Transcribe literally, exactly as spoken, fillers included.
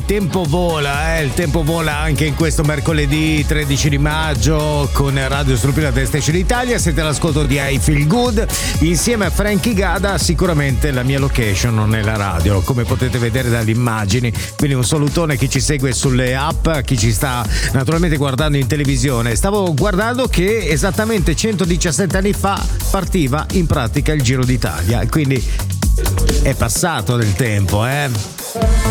il tempo vola, eh? Il tempo vola anche in questo mercoledì tredici di maggio con Radio Stupidate Station Italia. Siete all'ascolto di I Feel Good insieme a Frankie Gada. Sicuramente la mia location non è la radio, come potete vedere dalle immagini. Quindi un salutone a chi ci segue sulle app, a chi ci sta naturalmente guardando in televisione. Stavo guardando che esattamente centodiciassette anni fa partiva in pratica il Giro d'Italia, quindi è passato del tempo, eh?